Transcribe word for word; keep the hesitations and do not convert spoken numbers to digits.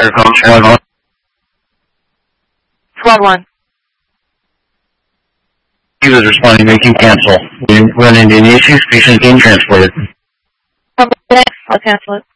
Aircom Squad one. Squad one. He was responding, making cancel. We didn't run into any issues. Patient being transported. I'll cancel it.